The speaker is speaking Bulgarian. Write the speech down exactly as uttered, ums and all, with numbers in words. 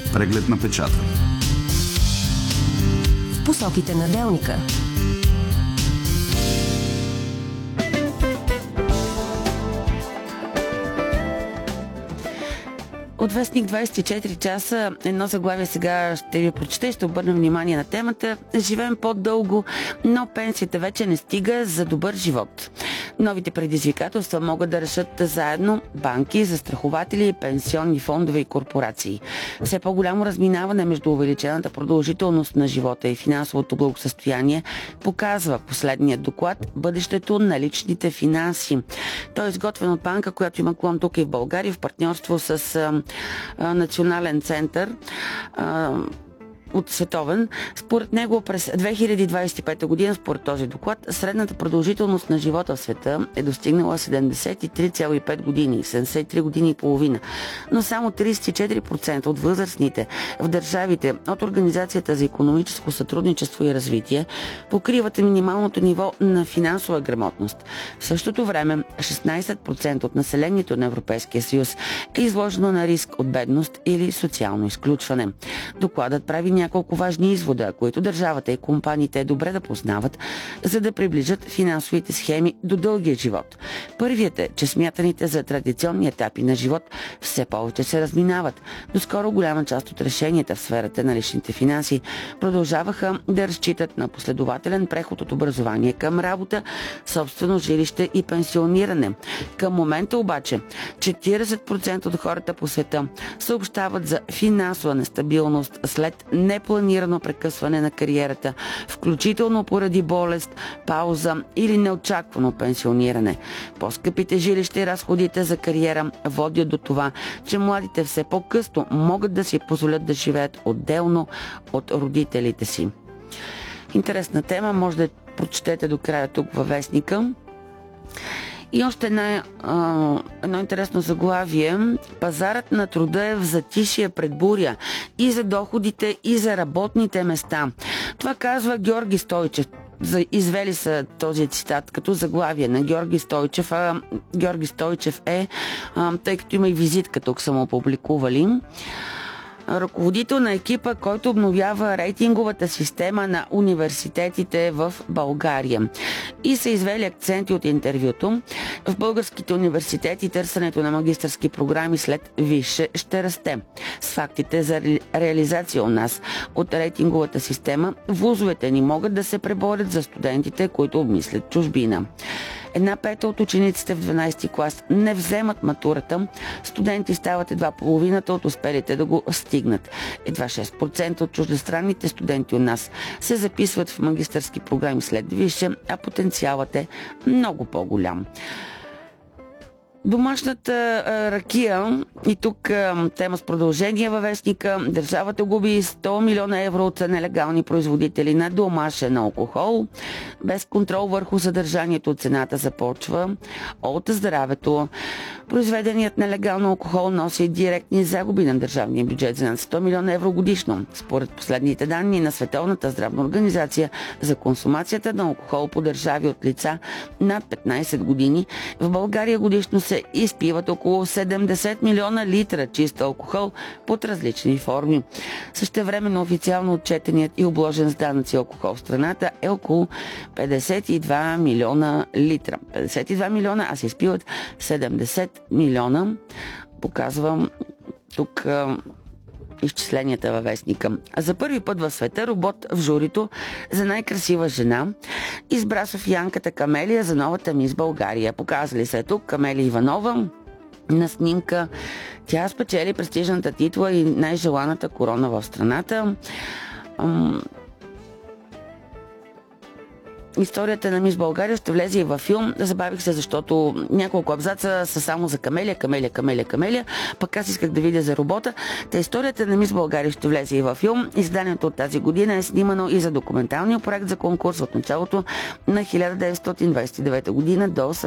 Преглед на печата. В посоките на делника. От вестник двайсет и четири часа едно заглавие сега ще ви прочета и ще обърна внимание на темата. Живеем по-дълго, но пенсията вече не стига за добър живот. Новите предизвикателства могат да решат заедно банки, застрахователи, пенсионни фондове и корпорации. Все по-голямо разминаване между увеличената продължителност на живота и финансовото благосъстояние показва последният доклад бъдещето на личните финанси. Той е изготвен от банка, която има клон тук и в България в партньорство с а, а, Национален център а, от световен. Според него през две хиляди двайсет и пета година, според този доклад, средната продължителност на живота в света е достигнала седемдесет и три цяло и пет години, седемдесет и три години и половина. Но само трийсет и четири процента от възрастните в държавите от Организацията за икономическо сътрудничество и развитие покриват минималното ниво на финансова грамотност. В същото време шестнайсет процента от населението на Европейския съюз е изложено на риск от бедност или социално изключване. Докладът прави няколко важни извода, които държавата и компаниите е добре да познават, за да приближат финансовите схеми до дългия живот. Първият е, че смятаните за традиционни етапи на живот все повече се разминават. Доскоро голяма част от решенията в сферата на личните финанси продължаваха да разчитат на последователен преход от образование към работа, собствено жилище и пенсиониране. Към момента обаче четирийсет процента от хората по света съобщават за финансова нестабилност след непланирано прекъсване на кариерата, включително поради болест, пауза или неочаквано пенсиониране. По-скъпите жилища и разходите за кариера водят до това, че младите все по-късно могат да си позволят да живеят отделно от родителите си. Интересна тема, може да прочетете до края тук във вестника. И още една, а, едно интересно заглавие. Пазарът на труда е в затишие пред буря и за доходите, и за работните места. Това казва Георги Стойчев. Извели са този цитат като заглавие на Георги Стойчев. А Георги Стойчев е, а, тъй като има и визитка, тук са му публикували, ръководител на екипа, който обновява рейтинговата система на университетите в България. И са извели акценти от интервюто. В българските университети търсенето на магистърски програми след висше ще расте. С фактите за ре... реализация у нас от рейтинговата система, вузовете ни могат да се преборят за студентите, които обмислят чужбина. Една пета от учениците в дванайсети клас не вземат матурата. Студенти стават едва половината от успелите да го стигнат. Едва шест процента от чуждестранните студенти у нас се записват в магистърски програми след висше, а потенциалът е много по-голям. Домашната а, ракия, и тук а, тема с продължение във вестника. Държавата губи сто милиона евро от нелегални производители на домашен алкохол. Без контрол върху съдържанието, цената започва от здравето. Произведеният нелегално алкохол носи директни загуби на държавния бюджет за над сто милиона евро годишно. Според последните данни на Световната здравна организация за консумацията на алкохол по държави от лица над петнайсет години, в България годишно се изпиват около седемдесет милиона литра чист алкохол под различни форми. Същевременно официално отчетеният и обложен с данъци алкохол в страната е около петдесет и два милиона литра. петдесет и два милиона, а се изпиват седемдесет милиона. Показвам тук а, изчисленията във вестника. А за първи път в света робот в журито за най-красива жена избра Софиянката Камелия за новата мис България. Показали се тук Камелия Иванова на снимка. Тя спечели престижната титла и най-желаната корона в страната. Историята на мис България ще влезе и във филм. Забавих се, защото няколко абзаца са само за Камелия, Камелия, Камелия, Камелия. Пък аз исках да видя за робота. Та историята на мис България ще влезе и във филм. Изданието от тази година е снимано и за документалния проект за конкурс от началото на хиляда деветстотин двайсет и девета година до